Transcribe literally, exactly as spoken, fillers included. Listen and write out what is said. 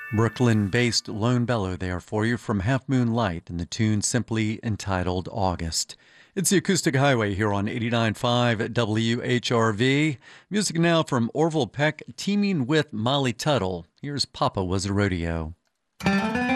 Brooklyn-based Lone Bellow there for you from Half Moon Light and the tune simply entitled August. It's the Acoustic Highway here on eighty-nine point five W H R V. Music now from Orville Peck teaming with Molly Tuttle. Here's Papa Was a Rodeo.